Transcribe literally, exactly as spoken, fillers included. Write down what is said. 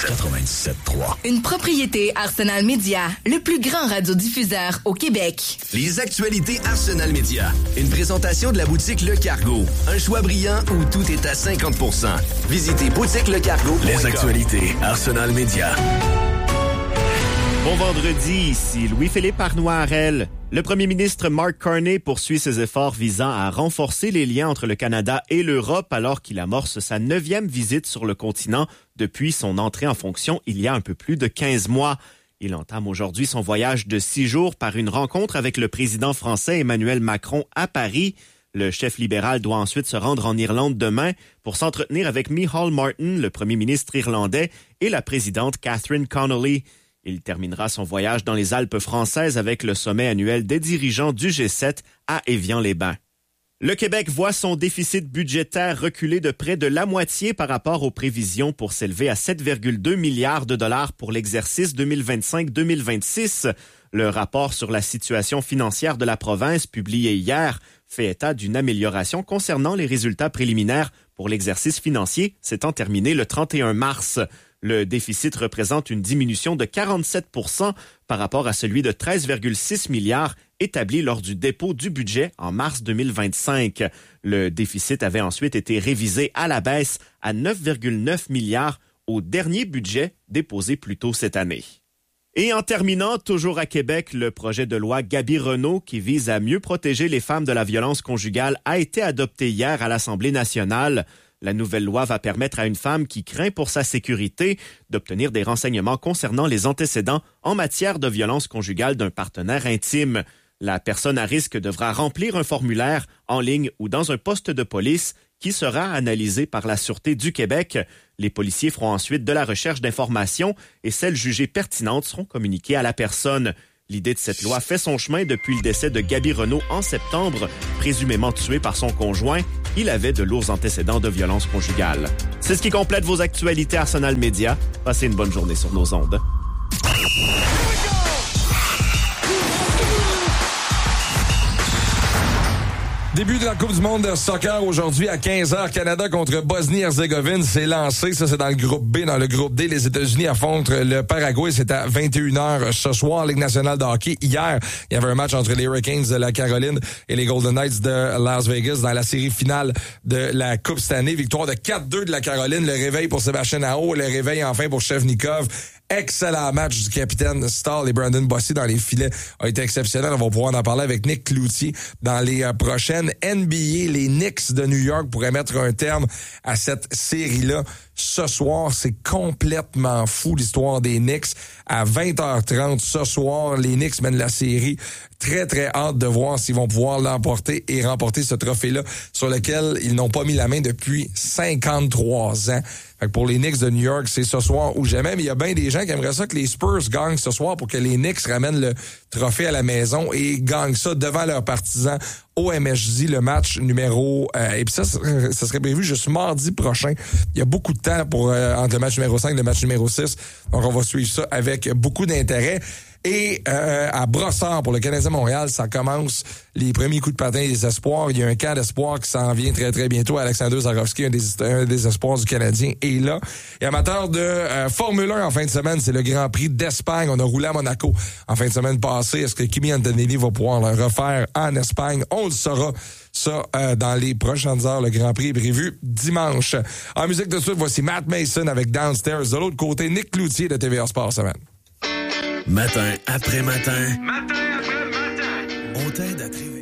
quatre-vingt-dix-sept trois. Une propriété Arsenal Média, le plus grand radiodiffuseur au Québec. Les actualités Arsenal Média. Une présentation de la boutique Le Cargo. Un choix brillant où tout est à cinquante pour cent. Visitez boutique le cargo point com. Les actualités Arsenal Média. Bon vendredi, ici Louis-Philippe Arnois-Harel. Le premier ministre Mark Carney poursuit ses efforts visant à renforcer les liens entre le Canada et l'Europe alors qu'il amorce sa neuvième visite sur le continent depuis son entrée en fonction il y a un peu plus de quinze mois. Il entame aujourd'hui son voyage de six jours par une rencontre avec le président français Emmanuel Macron à Paris. Le chef libéral doit ensuite se rendre en Irlande demain pour s'entretenir avec Micheál Martin, le premier ministre irlandais, et la présidente Catherine Connolly. Il terminera son voyage dans les Alpes françaises avec le sommet annuel des dirigeants du G sept à Évian-les-Bains. Le Québec voit son déficit budgétaire reculer de près de la moitié par rapport aux prévisions pour s'élever à sept virgule deux milliards de dollars pour l'exercice deux mille vingt-cinq deux mille vingt-six. Le rapport sur la situation financière de la province, publié hier, fait état d'une amélioration concernant les résultats préliminaires pour l'exercice financier s'étant terminé le trente et un mars. Le déficit représente une diminution de quarante-sept pour cent par rapport à celui de treize virgule six milliards établi lors du dépôt du budget en mars deux mille vingt-cinq. Le déficit avait ensuite été révisé à la baisse à neuf virgule neuf milliards au dernier budget déposé plus tôt cette année. Et en terminant, toujours à Québec, le projet de loi Gaby-Renaud qui vise à mieux protéger les femmes de la violence conjugale a été adopté hier à l'Assemblée nationale. La nouvelle loi va permettre à une femme qui craint pour sa sécurité d'obtenir des renseignements concernant les antécédents en matière de violence conjugale d'un partenaire intime. La personne à risque devra remplir un formulaire en ligne ou dans un poste de police qui sera analysé par la Sûreté du Québec. Les policiers feront ensuite de la recherche d'informations et celles jugées pertinentes seront communiquées à la personne. L'idée de cette loi fait son chemin depuis le décès de Gaby-Renaud en septembre, présumément tué par son conjoint. Il avait de lourds antécédents de violence conjugale. C'est ce qui complète vos actualités Arsenal Média. Passez une bonne journée sur nos ondes. Début de la Coupe du monde de soccer aujourd'hui à quinze heures. Canada contre Bosnie-Herzégovine. C'est lancé. Ça, c'est dans le groupe B. Dans le groupe D, les États-Unis affrontent le Paraguay. C'est à vingt et une heures ce soir. Ligue nationale de hockey. Hier, il y avait un match entre les Hurricanes de la Caroline et les Golden Knights de Las Vegas dans la série finale de la Coupe cette année. Victoire de quatre deux de la Caroline. Le réveil pour Sébastien Aho. Le réveil enfin pour Chevnikov. Excellent match du capitaine Stahl et Brandon Bossy dans les filets a été exceptionnel. On va pouvoir en parler avec Nick Cloutier dans les euh, prochaines. N B A, les Knicks de New York pourraient mettre un terme à cette série-là. Ce soir, c'est complètement fou l'histoire des Knicks. À vingt heures trente ce soir, les Knicks mènent la série. Très, très hâte de voir s'ils vont pouvoir l'emporter et remporter ce trophée-là sur lequel ils n'ont pas mis la main depuis cinquante-trois ans. Fait que pour les Knicks de New York, c'est ce soir ou jamais. Mais il y a bien des gens qui aimeraient ça que les Spurs gagnent ce soir pour que les Knicks ramènent le trophée à la maison et gagnent ça devant leurs partisans au M S G, le match numéro... Euh, et puis ça, ça serait prévu juste mardi prochain. Il y a beaucoup de temps pour euh, entre le match numéro cinq et le match numéro six. Donc on va suivre ça avec beaucoup d'intérêt. Et euh, à Brossard, pour le Canadien Montréal, ça commence les premiers coups de patin des espoirs. Il y a un camp d'espoir qui s'en vient très, très bientôt. Alexander Zarovski, un des, un des espoirs du Canadien, est là. Et amateur de euh, Formule un en fin de semaine, c'est le Grand Prix d'Espagne. On a roulé à Monaco en fin de semaine passée. Est-ce que Kimi Antonelli va pouvoir le refaire en Espagne? On le saura. Ça, euh, dans les prochaines heures, le Grand Prix est prévu dimanche. En musique de suite, voici Matt Mason avec Downstairs. De l'autre côté, Nick Cloutier de T V A Sport Semaine. Matin après matin. Matin après matin. On t'aide à trier.